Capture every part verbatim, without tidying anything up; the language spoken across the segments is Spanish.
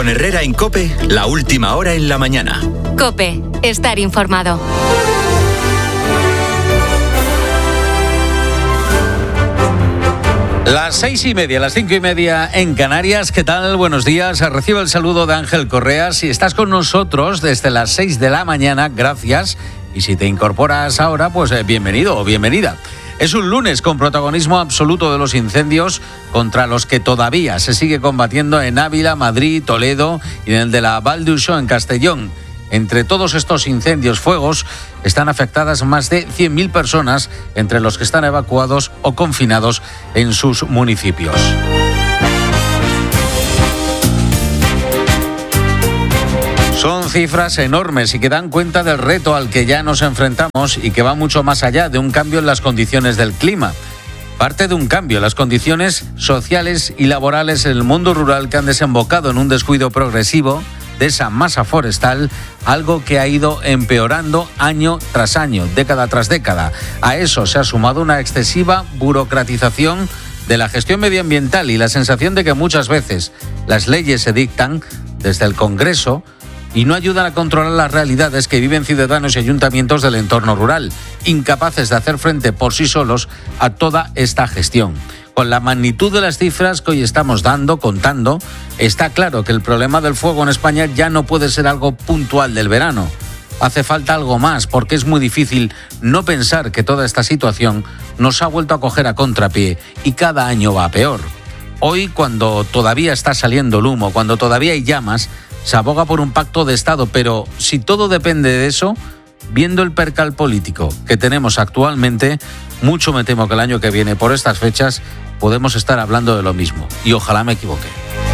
Con Herrera en COPE, la última hora en la mañana. COPE, estar informado. Las seis y media, las cinco y media en Canarias. ¿Qué tal? Buenos días. Recibe el saludo de Ángel Correa. Si estás con nosotros desde las seis de la mañana, gracias. Y si te incorporas ahora, pues eh, bienvenido o bienvenida. Es un lunes con protagonismo absoluto de los incendios contra los que todavía se sigue combatiendo en Ávila, Madrid, Toledo y en el de la Val d'Uixó en Castellón. Entre todos estos incendios, fuegos, están afectadas más de cien mil personas, entre los que están evacuados o confinados en sus municipios. Son cifras enormes y que dan cuenta del reto al que ya nos enfrentamos y que va mucho más allá de un cambio en las condiciones del clima. Parte de un cambio en las condiciones sociales y laborales en el mundo rural que han desembocado en un descuido progresivo de esa masa forestal, algo que ha ido empeorando año tras año, década tras década. A eso se ha sumado una excesiva burocratización de la gestión medioambiental y la sensación de que muchas veces las leyes se dictan desde el Congreso y no ayudan a controlar las realidades que viven ciudadanos y ayuntamientos del entorno rural, incapaces de hacer frente por sí solos a toda esta gestión. Con la magnitud de las cifras que hoy estamos dando, contando, está claro que el problema del fuego en España ya no puede ser algo puntual del verano. Hace falta algo más, porque es muy difícil no pensar que toda esta situación nos ha vuelto a coger a contrapié y cada año va a peor. Hoy, cuando todavía está saliendo el humo, cuando todavía hay llamas, se aboga por un pacto de Estado, pero si todo depende de eso, viendo el percal político que tenemos actualmente, mucho me temo que el año que viene, por estas fechas, podemos estar hablando de lo mismo. Y ojalá me equivoque.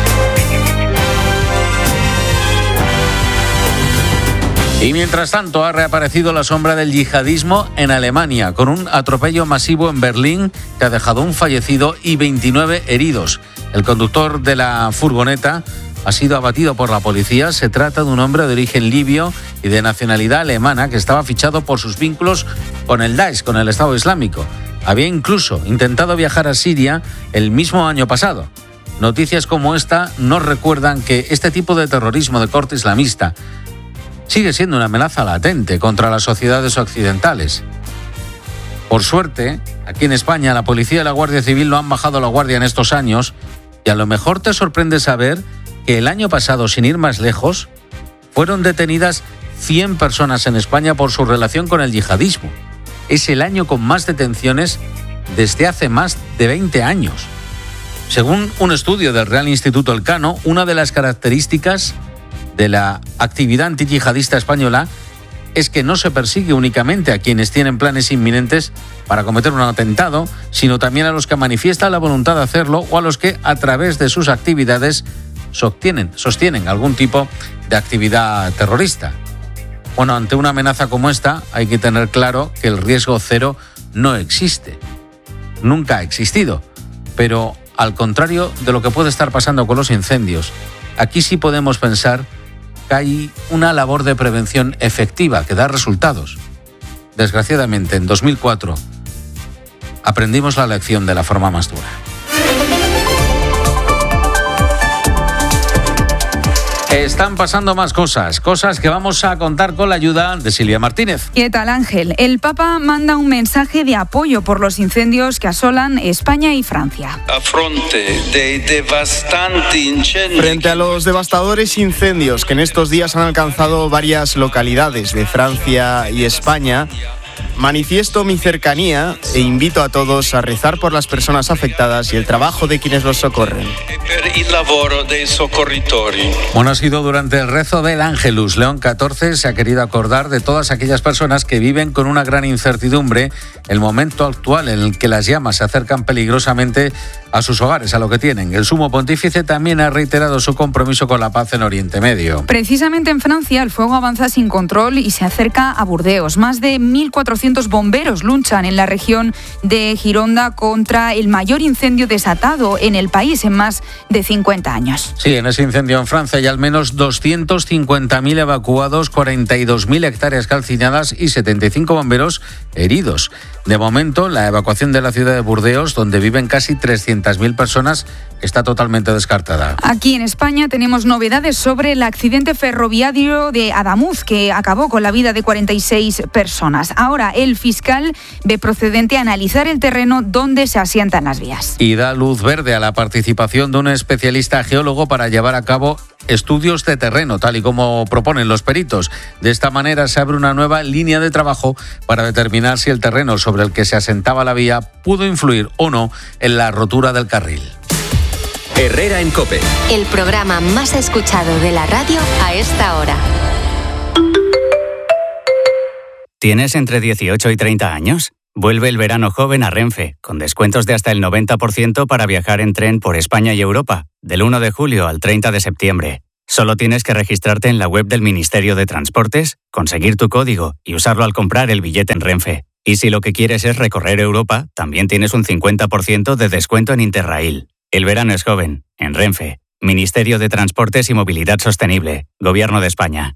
Y mientras tanto, ha reaparecido la sombra del yihadismo en Alemania, con un atropello masivo en Berlín que ha dejado un fallecido y veintinueve heridos. El conductor de la furgoneta ha sido abatido por la policía. Se trata de un hombre de origen libio y de nacionalidad alemana que estaba fichado por sus vínculos con el Daesh, con el Estado Islámico. Había incluso intentado viajar a Siria el mismo año pasado. Noticias como esta nos recuerdan que este tipo de terrorismo de corte islamista sigue siendo una amenaza latente contra las sociedades occidentales. Por suerte, aquí en España la policía y la Guardia Civil no han bajado la guardia en estos años y a lo mejor te sorprende saber que el año pasado, sin ir más lejos, fueron detenidas cien personas en España por su relación con el yihadismo. Es el año con más detenciones desde hace más de veinte años. Según un estudio del Real Instituto Elcano, una de las características de la actividad antiyihadista española es que no se persigue únicamente a quienes tienen planes inminentes para cometer un atentado, sino también a los que manifiestan la voluntad de hacerlo o a los que, a través de sus actividades, sostienen, sostienen algún tipo de actividad terrorista. Bueno, ante una amenaza como esta, hay que tener claro que el riesgo cero no existe. Nunca ha existido. Pero, al contrario de lo que puede estar pasando con los incendios, aquí sí podemos pensar que hay una labor de prevención efectiva que da resultados. Desgraciadamente, en dos mil cuatro, aprendimos la lección de la forma más dura. Están pasando más cosas, cosas que vamos a contar con la ayuda de Silvia Martínez. ¿Qué tal, Ángel? El Papa manda un mensaje de apoyo por los incendios que asolan España y Francia. Frente a los devastadores incendios que en estos días han alcanzado varias localidades de Francia y España, manifiesto mi cercanía e invito a todos a rezar por las personas afectadas y el trabajo de quienes los socorren. Bueno, ha sido durante el rezo del Ángelus. León catorce se ha querido acordar de todas aquellas personas que viven con una gran incertidumbre el momento actual en el que las llamas se acercan peligrosamente a sus hogares, a lo que tienen. El sumo pontífice también ha reiterado su compromiso con la paz en Oriente Medio. Precisamente en Francia el fuego avanza sin control y se acerca a Burdeos. Más de mil cuatrocientos bomberos luchan en la región de Gironda contra el mayor incendio desatado en el país en más de cincuenta años. Sí, en ese incendio en Francia hay al menos doscientos cincuenta mil evacuados, cuarenta y dos mil hectáreas calcinadas y setenta y cinco bomberos heridos. De momento, la evacuación de la ciudad de Burdeos, donde viven casi trescientos quinientas mil personas está totalmente descartada. Aquí en España tenemos novedades sobre el accidente ferroviario de Adamuz, que acabó con la vida de cuarenta y seis personas. Ahora el fiscal ve procedente analizar el terreno donde se asientan las vías. Y da luz verde a la participación de un especialista geólogo para llevar a cabo estudios de terreno, tal y como proponen los peritos. De esta manera se abre una nueva línea de trabajo para determinar si el terreno sobre el que se asentaba la vía pudo influir o no en la rotura del carril. Herrera en COPE. El programa más escuchado de la radio a esta hora. ¿Tienes entre dieciocho y treinta años? Vuelve el verano joven a Renfe, con descuentos de hasta el noventa por ciento para viajar en tren por España y Europa, del uno de julio al treinta de septiembre. Solo tienes que registrarte en la web del Ministerio de Transportes, conseguir tu código y usarlo al comprar el billete en Renfe. Y si lo que quieres es recorrer Europa, también tienes un cincuenta por ciento de descuento en Interrail. El verano es joven, en Renfe. Ministerio de Transportes y Movilidad Sostenible, Gobierno de España.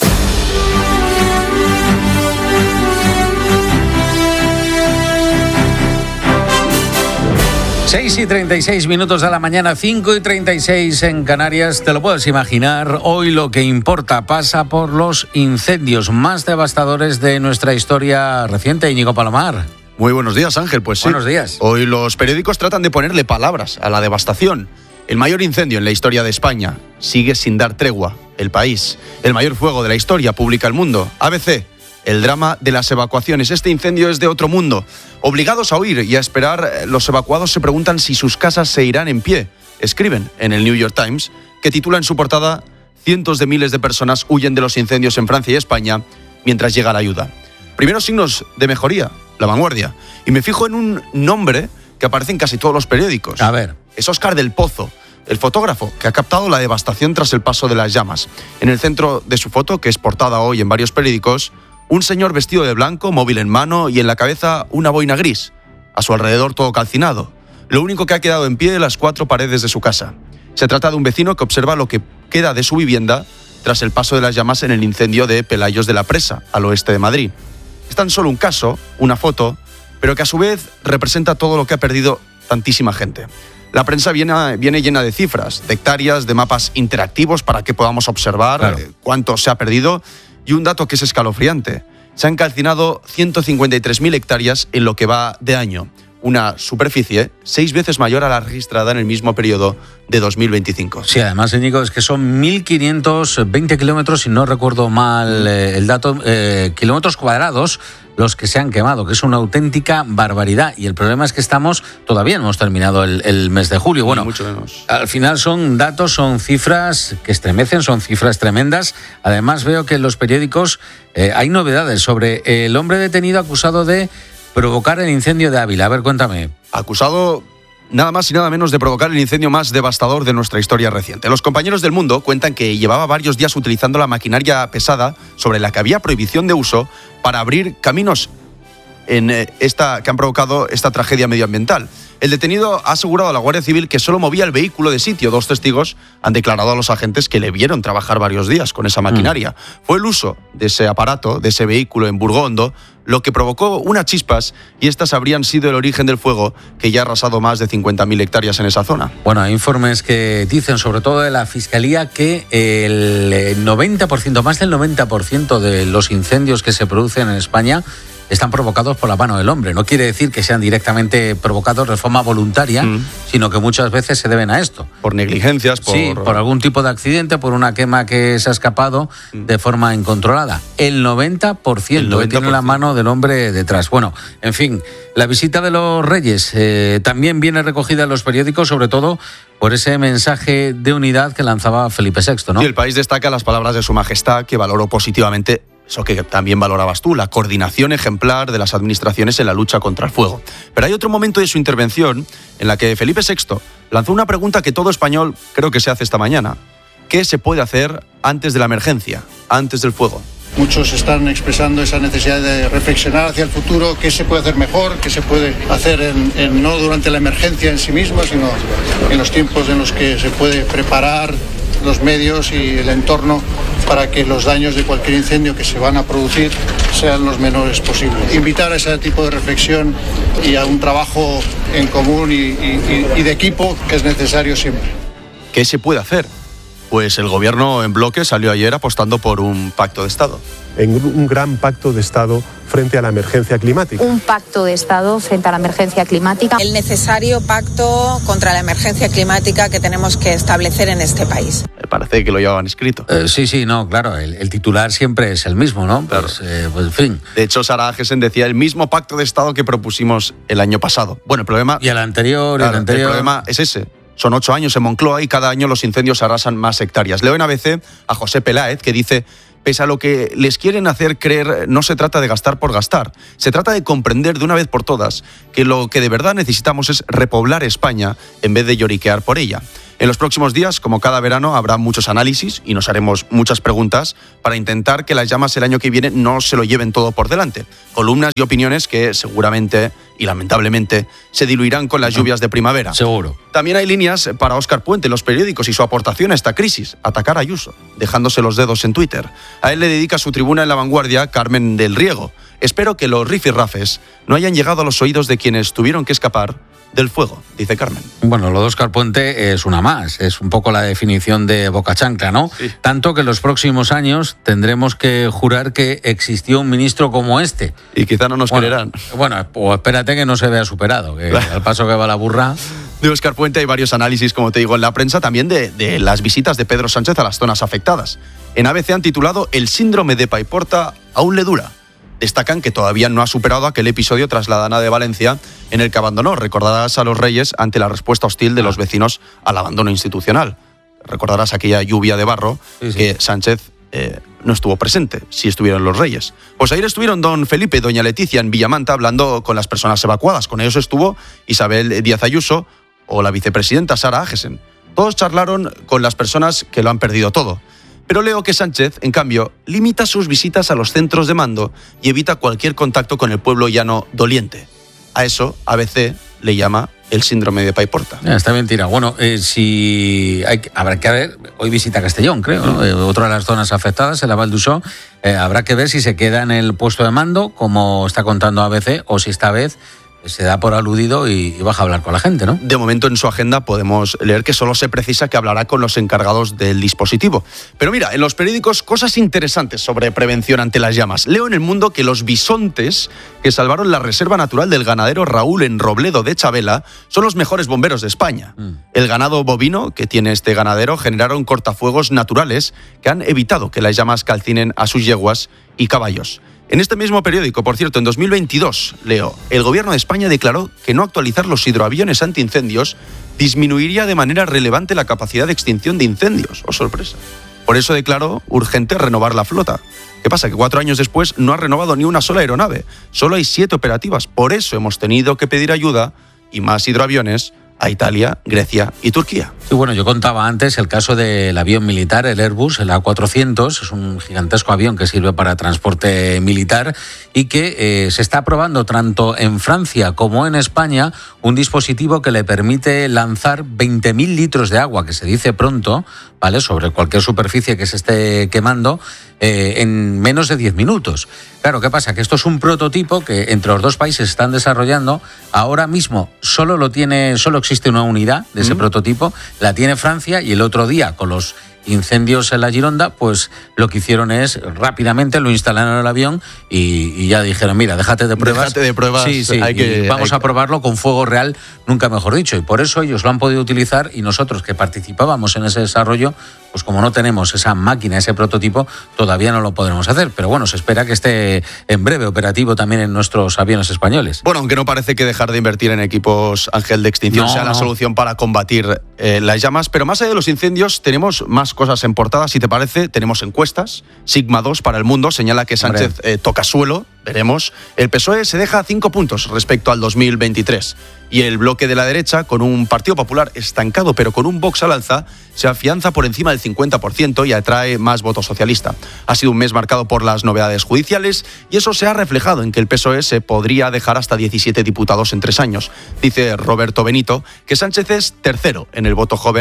seis y treinta y seis minutos de la mañana, cinco y treinta y seis en Canarias. Te lo puedes imaginar, hoy lo que importa pasa por los incendios más devastadores de nuestra historia reciente. Íñigo Palomar. Muy buenos días, Ángel. Pues sí. Buenos días. Hoy los periódicos tratan de ponerle palabras a la devastación. El mayor incendio en la historia de España sigue sin dar tregua. El País. El mayor fuego de la historia, publica El Mundo. A B C. El drama de las evacuaciones. Este incendio es de otro mundo. Obligados a huir y a esperar, los evacuados se preguntan si sus casas se irán en pie. Escriben en el New York Times, que titula en su portada: cientos de miles de personas huyen de los incendios en Francia y España mientras llega la ayuda. Primeros signos de mejoría. La Vanguardia. Y me fijo en un nombre que aparece en casi todos los periódicos. A ver. Es Óscar del Pozo, el fotógrafo que ha captado la devastación tras el paso de las llamas. En el centro de su foto, que es portada hoy en varios periódicos, un señor vestido de blanco, móvil en mano y en la cabeza una boina gris. A su alrededor todo calcinado. Lo único que ha quedado en pie, las cuatro paredes de su casa. Se trata de un vecino que observa lo que queda de su vivienda tras el paso de las llamas en el incendio de Pelayos de la Presa, al oeste de Madrid. Es tan solo un caso, una foto, pero que a su vez representa todo lo que ha perdido tantísima gente. La prensa viene, viene llena de cifras, de hectáreas, de mapas interactivos para que podamos observar claro. eh, cuánto se ha perdido, y un dato que es escalofriante. Se han calcinado ciento cincuenta y tres mil hectáreas en lo que va de año. Una superficie seis veces mayor a la registrada en el mismo periodo de dos mil veinticinco. Sí, además, Íñigo, es que son mil quinientos veinte kilómetros, si no recuerdo mal eh, el dato, eh, kilómetros cuadrados los que se han quemado, que es una auténtica barbaridad. Y el problema es que estamos, todavía no hemos terminado el, el mes de julio. Bueno, mucho menos. Al final son datos, son cifras que estremecen, son cifras tremendas. Además, veo que en los periódicos eh, hay novedades sobre el hombre detenido acusado de provocar el incendio de Ávila. A ver, cuéntame. Acusado nada más y nada menos de provocar el incendio más devastador de nuestra historia reciente. Los compañeros del Mundo cuentan que llevaba varios días utilizando la maquinaria pesada sobre la que había prohibición de uso para abrir caminos en esta, que han provocado esta tragedia medioambiental. El detenido ha asegurado a la Guardia Civil que solo movía el vehículo de sitio. Dos testigos han declarado a los agentes que le vieron trabajar varios días con esa maquinaria. Mm. Fue el uso de ese aparato, de ese vehículo en Burgondo, lo que provocó unas chispas, y estas habrían sido el origen del fuego que ya ha arrasado más de cincuenta mil hectáreas en esa zona. Bueno, hay informes que dicen, sobre todo de la Fiscalía, que el noventa por ciento, más del noventa por ciento de los incendios que se producen en España están provocados por la mano del hombre. No quiere decir que sean directamente provocados de forma voluntaria, mm. sino que muchas veces se deben a esto. Por negligencias, por... Sí, por algún tipo de accidente, por una quema que se ha escapado mm. de forma incontrolada. El noventa por ciento, El noventa por ciento. Tiene la mano del hombre detrás. Bueno, en fin, la visita de los Reyes eh, también viene recogida en los periódicos, sobre todo por ese mensaje de unidad que lanzaba Felipe sexto, ¿no? Y el País destaca las palabras de Su Majestad, que valoró positivamente eso que también valorabas tú, la coordinación ejemplar de las administraciones en la lucha contra el fuego. Pero hay otro momento de su intervención en la que Felipe sexto lanzó una pregunta que todo español creo que se hace esta mañana. ¿Qué se puede hacer antes de la emergencia, antes del fuego? Muchos están expresando esa necesidad de reflexionar hacia el futuro, qué se puede hacer mejor, qué se puede hacer en, en, no durante la emergencia en sí misma, sino en los tiempos en los que se puede preparar los medios y el entorno para que los daños de cualquier incendio que se van a producir sean los menores posibles. Invitar a ese tipo de reflexión y a un trabajo en común y, y, y de equipo que es necesario siempre. ¿Qué se puede hacer? Pues el gobierno en bloque salió ayer apostando por un pacto de Estado. En un gran pacto de Estado frente a la emergencia climática. Un pacto de Estado frente a la emergencia climática. El necesario pacto contra la emergencia climática que tenemos que establecer en este país. Me parece que lo llevaban escrito. Eh, sí, sí, no, claro, el, el titular siempre es el mismo, ¿no? Claro. Pues, eh, pues en fin. De hecho, Sara Agesen decía el mismo pacto de Estado que propusimos el año pasado. Bueno, el problema... Y el anterior, claro, y el anterior... El problema es ese. Son ocho años en Moncloa y cada año los incendios arrasan más hectáreas. Leo en A B C a José Peláez, que dice: pese a lo que les quieren hacer creer, no se trata de gastar por gastar. Se trata de comprender de una vez por todas que lo que de verdad necesitamos es repoblar España en vez de lloriquear por ella. En los próximos días, como cada verano, habrá muchos análisis y nos haremos muchas preguntas para intentar que las llamas el año que viene no se lo lleven todo por delante. Columnas y opiniones que seguramente y lamentablemente se diluirán con las lluvias de primavera. Seguro. También hay líneas para Óscar Puente en los periódicos y su aportación a esta crisis: atacar a Ayuso, dejándose los dedos en Twitter. A él le dedica su tribuna en La Vanguardia Carmen del Riego. Espero que los rifirrafes no hayan llegado a los oídos de quienes tuvieron que escapar del fuego, dice Carmen. Bueno, lo de Óscar Puente es una más, es un poco la definición de boca chancla, ¿no? Sí. Tanto que en los próximos años tendremos que jurar que existió un ministro como este. Y quizá no nos bueno, creerán. Bueno, o espérate que no se vea superado, que claro. Al paso que va la burra... De Óscar Puente hay varios análisis, como te digo, en la prensa, también de, de las visitas de Pedro Sánchez a las zonas afectadas. En A B C han titulado "El síndrome de Paiporta aún le dura". Destacan que todavía no ha superado aquel episodio tras la Dana de Valencia en el que abandonó, recordarás, a los Reyes ante la respuesta hostil de los vecinos al abandono institucional. Recordarás aquella lluvia de barro sí, sí. que Sánchez eh, no estuvo presente, si estuvieron los Reyes. Pues ayer estuvieron don Felipe y doña Leticia en Villamanta hablando con las personas evacuadas. Con ellos estuvo Isabel Díaz Ayuso o la vicepresidenta Sara Agesen. Todos charlaron con las personas que lo han perdido todo. Pero leo que Sánchez, en cambio, limita sus visitas a los centros de mando y evita cualquier contacto con el pueblo llano doliente. A eso, A B C le llama el síndrome de Paiporta. Ya, está bien tirado. Bueno, eh, si hay, habrá que ver, hoy visita Castellón, creo, ¿no? eh, otra de las zonas afectadas, el Val d'Uixó, eh, habrá que ver si se queda en el puesto de mando, como está contando A B C, o si esta vez se da por aludido y, y baja a hablar con la gente, ¿no? De momento en su agenda podemos leer que solo se precisa que hablará con los encargados del dispositivo. Pero mira, en los periódicos cosas interesantes sobre prevención ante las llamas. Leo en El Mundo que los bisontes que salvaron la reserva natural del ganadero Raúl en Robledo de Chabela son los mejores bomberos de España. Mm. El ganado bovino que tiene este ganadero generaron cortafuegos naturales que han evitado que las llamas calcinen a sus yeguas y caballos. En este mismo periódico, por cierto, en dos mil veintidós, leo, el gobierno de España declaró que no actualizar los hidroaviones antiincendios disminuiría de manera relevante la capacidad de extinción de incendios. ¡Oh, sorpresa! Por eso declaró urgente renovar la flota. ¿Qué pasa? Que cuatro años después no ha renovado ni una sola aeronave. Solo hay siete operativas. Por eso hemos tenido que pedir ayuda y más hidroaviones a Italia, Grecia y Turquía. Y bueno, yo contaba antes el caso del avión militar, el Airbus, el A cuatrocientos, es un gigantesco avión que sirve para transporte militar y que eh, se está probando tanto en Francia como en España un dispositivo que le permite lanzar veinte mil litros de agua, que se dice pronto, ¿vale?, sobre cualquier superficie que se esté quemando eh, en menos de diez minutos. Claro, ¿qué pasa? Que esto es un prototipo que entre los dos países están desarrollando. Ahora mismo solo lo tiene, solo existe una unidad de ese mm. prototipo, la tiene Francia, y el otro día con los incendios en la Gironda, pues lo que hicieron es rápidamente lo instalaron en el avión y, y ya dijeron, mira, déjate de pruebas. Déjate de pruebas. Sí, sí, hay que, vamos hay... a probarlo con fuego real, nunca mejor dicho. Y por eso ellos lo han podido utilizar y nosotros que participábamos en ese desarrollo, pues como no tenemos esa máquina, ese prototipo, todavía no lo podremos hacer. Pero bueno, se espera que esté en breve operativo también en nuestros aviones españoles. Bueno, aunque no parece que dejar de invertir en equipos, Ángel, de extinción no, sea la no. solución para combatir eh, las llamas. Pero más allá de los incendios, tenemos más cosas en portada. Si te parece, tenemos encuestas. Sigma dos para El Mundo señala que Sánchez eh, toca suelo. Veremos. El P S O E se deja cinco puntos respecto al dos mil veintitrés. Y el bloque de la derecha, con un Partido Popular estancado pero con un Vox al alza, se afianza por encima del cincuenta por ciento y atrae más voto socialista. Ha sido un mes marcado por las novedades judiciales y eso se ha reflejado en que el P S O E se podría dejar hasta diecisiete diputados en tres años. Dice Roberto Benito que Sánchez es tercero en el voto joven,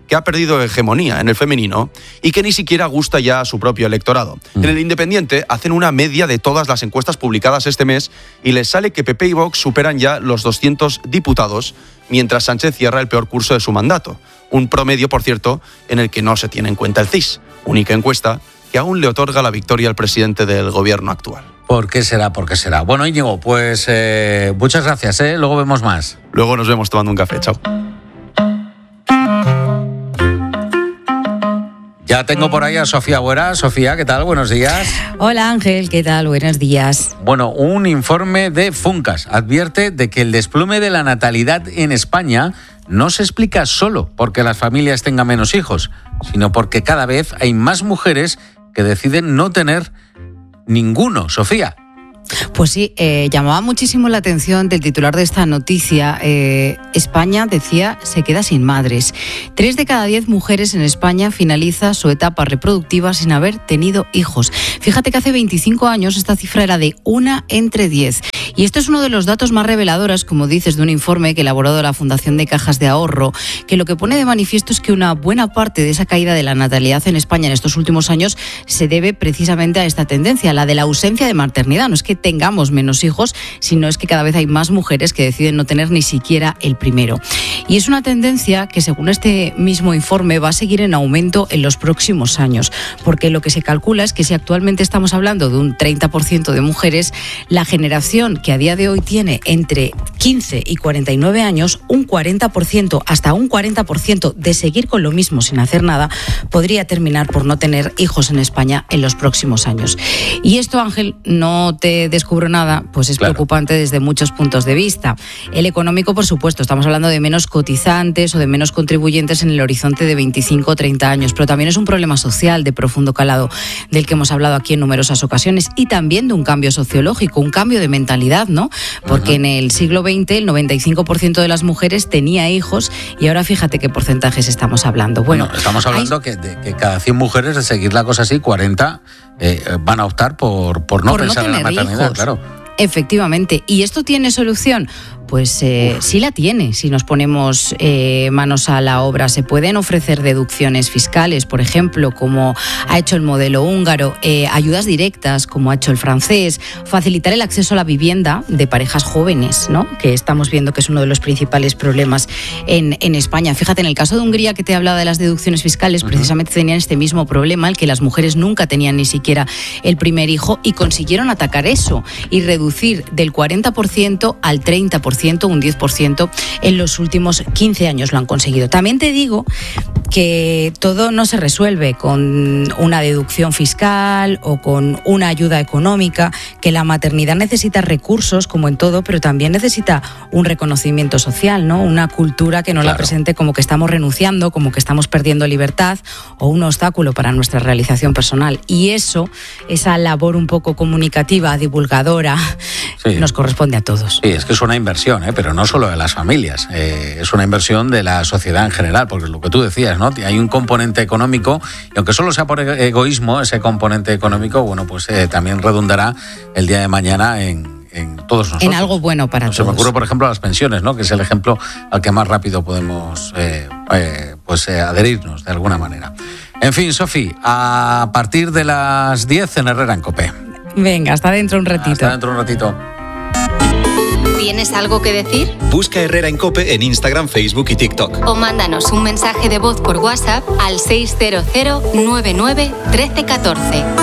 que ha perdido hegemonía en el femenino y que ni siquiera gusta ya a su propio electorado. Mm. En El Independiente hacen una media de todas las encuestas publicadas este mes y les sale que P P y Vox superan ya los doscientos diputados, mientras Sánchez cierra el peor curso de su mandato. Un promedio, por cierto, en el que no se tiene en cuenta el C I S, única encuesta que aún le otorga la victoria al presidente del gobierno actual. ¿Por qué será? ¿Por qué será? Bueno, Íñigo, pues eh, muchas gracias, ¿eh? Luego vemos más. Luego nos vemos tomando un café. Chao. Ya tengo por ahí a Sofía Buera. Sofía, ¿qué tal? Buenos días. Hola Ángel, ¿qué tal? Buenos días. Bueno, un informe de Funcas advierte de que el desplome de la natalidad en España no se explica solo porque las familias tengan menos hijos, sino porque cada vez hay más mujeres que deciden no tener ninguno. Sofía. Pues sí, eh, llamaba muchísimo la atención del titular de esta noticia. Eh, España, decía, se queda sin madres. Tres de cada diez mujeres en España finaliza su etapa reproductiva sin haber tenido hijos. Fíjate que hace veinticinco años esta cifra era de una entre diez. Y esto es uno de los datos más reveladores, como dices, de un informe que ha elaborado la Fundación de Cajas de Ahorro, que lo que pone de manifiesto es que una buena parte de esa caída de la natalidad en España en estos últimos años se debe precisamente a esta tendencia, la de la ausencia de maternidad. No es que tengamos menos hijos, sino es que cada vez hay más mujeres que deciden no tener ni siquiera el primero. Y es una tendencia que, según este mismo informe, va a seguir en aumento en los próximos años, porque lo que se calcula es que si actualmente estamos hablando de un treinta por ciento de mujeres, la generación que a día de hoy tiene entre quince y cuarenta y nueve años, un cuarenta por ciento, hasta un cuarenta por ciento de seguir con lo mismo sin hacer nada, podría terminar por no tener hijos en España en los próximos años. Y esto, Ángel, no te descubro nada, pues es claro. Preocupante desde muchos puntos de vista. El económico, por supuesto, estamos hablando de menos cotizantes o de menos contribuyentes en el horizonte de veinticinco o treinta años, pero también es un problema social de profundo calado del que hemos hablado aquí en numerosas ocasiones, y también de un cambio sociológico, un cambio de mentalidad, ¿no? Porque uh-huh. en el siglo veinte el noventa y cinco por ciento de las mujeres tenía hijos y ahora fíjate qué porcentajes estamos hablando. Bueno, bueno estamos hablando hay... que, de, que cada cien mujeres, de seguir la cosa así, cuarenta eh, van a optar por, por no por pensar no en la maternidad, hijos. Claro. Efectivamente. ¿Y esto tiene solución? Pues eh, sí la tiene, si nos ponemos eh, manos a la obra. Se pueden ofrecer deducciones fiscales, por ejemplo, como ha hecho el modelo húngaro, eh, ayudas directas, como ha hecho el francés, facilitar el acceso a la vivienda de parejas jóvenes, ¿no? Que estamos viendo que es uno de los principales problemas en, en España. Fíjate, en el caso de Hungría, que te hablaba de las deducciones fiscales, uh-huh. precisamente tenían este mismo problema, el que las mujeres nunca tenían ni siquiera el primer hijo, y consiguieron atacar eso y reducir del cuarenta por ciento al treinta por ciento, un diez por ciento en los últimos quince años lo han conseguido. También te digo que todo no se resuelve con una deducción fiscal o con una ayuda económica, que la maternidad necesita recursos, como en todo, pero también necesita un reconocimiento social, ¿no? Una cultura que no claro. la presente como que estamos renunciando, como que estamos perdiendo libertad o un obstáculo para nuestra realización personal. Y eso, esa labor un poco comunicativa, divulgadora, sí. nos corresponde a todos. Sí, es que es una inversión, ¿eh? Pero no solo de las familias, eh, es una inversión de la sociedad en general, porque lo que tú decías, ¿no? Hay un componente económico, y aunque solo sea por egoísmo, ese componente económico, bueno, pues eh, también redundará el día de mañana en, en todos nosotros. En algo bueno para no, todos. Se me ocurre, por ejemplo, las pensiones, ¿no? Que es el ejemplo al que más rápido podemos eh, eh, pues, eh, adherirnos de alguna manera. En fin, Sofi, a partir de las diez en Herrera en COPE. Venga, hasta dentro un ratito. Hasta dentro un ratito. ¿Tienes algo que decir? Busca Herrera en COPE en Instagram, Facebook y TikTok. O mándanos un mensaje de voz por WhatsApp al seis cero cero nueve nueve uno tres uno cuatro.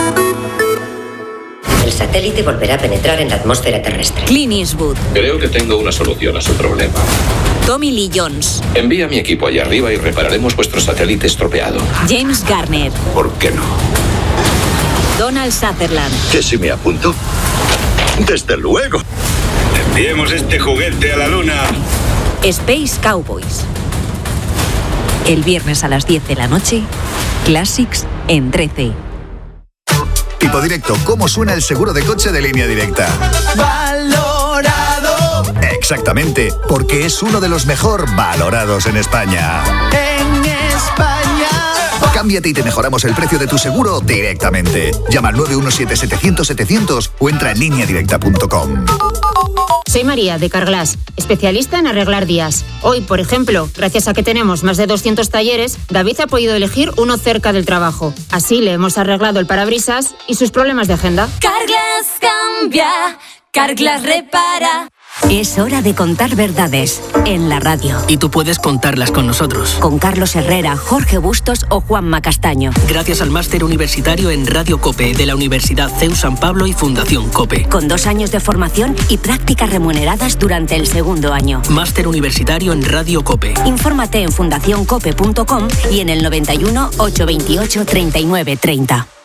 El satélite volverá a penetrar en la atmósfera terrestre. Clint Eastwood. Creo que tengo una solución a su problema. Tommy Lee Jones. Envía a mi equipo allá arriba y repararemos vuestro satélite estropeado. James Garner. ¿Por qué no? Donald Sutherland. ¿Que si me apunto? Desde luego. Enviemos este juguete a la luna. Space Cowboys. El viernes a las diez de la noche, Classics en trece. Tipo Directo, ¿cómo suena el seguro de coche de Línea Directa? Valorado. Exactamente, porque es uno de los mejor valorados en España. En España. Cámbiate y te mejoramos el precio de tu seguro directamente. Llama al nueve uno siete setecientos setecientos o entra en línea directa punto com. Soy María, de Carglass, especialista en arreglar días. Hoy, por ejemplo, gracias a que tenemos más de doscientos talleres, David ha podido elegir uno cerca del trabajo. Así le hemos arreglado el parabrisas y sus problemas de agenda. Carglass cambia, Carglass repara. Es hora de contar verdades en la radio. Y tú puedes contarlas con nosotros. Con Carlos Herrera, Jorge Bustos o Juanma Castaño. Gracias al máster universitario en Radio COPE de la Universidad C E U San Pablo y Fundación COPE. Con dos años de formación y prácticas remuneradas durante el segundo año. Máster universitario en Radio COPE. Infórmate en fundación cope punto com y en el noventa y uno, ochocientos veintiocho, treinta y nueve treinta.